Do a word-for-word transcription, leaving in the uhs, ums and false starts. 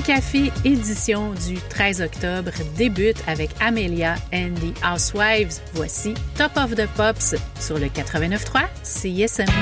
Café édition du treize octobre débute avec Amelia and the Housewives. Voici Top of the Pops sur le quatre-vingt-neuf point trois C I S M.